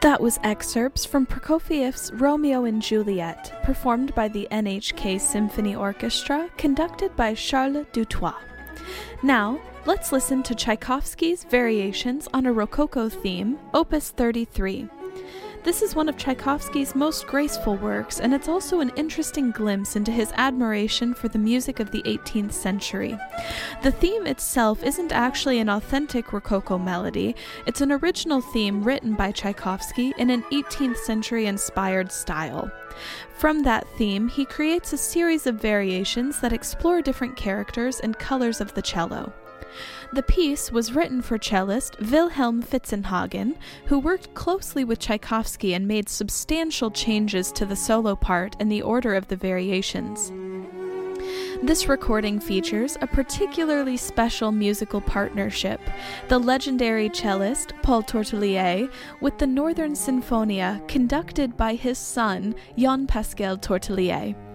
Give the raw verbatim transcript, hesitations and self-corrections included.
That was excerpts from Prokofiev's Romeo and Juliet, performed by the N H K Symphony Orchestra, conducted by Charles Dutoit. Now, let's listen to Tchaikovsky's Variations on a Rococo Theme, Opus thirty-three. This is one of Tchaikovsky's most graceful works, and it's also an interesting glimpse into his admiration for the music of the eighteenth century. The theme itself isn't actually an authentic Rococo melody, it's an original theme written by Tchaikovsky in an eighteenth century inspired style. From that theme, he creates a series of variations that explore different characters and colors of the cello. The piece was written for cellist Wilhelm Fitzenhagen, who worked closely with Tchaikovsky and made substantial changes to the solo part and the order of the variations. This recording features a particularly special musical partnership, the legendary cellist Paul Tortelier with the Northern Sinfonia, conducted by his son Jan Pascal Tortelier.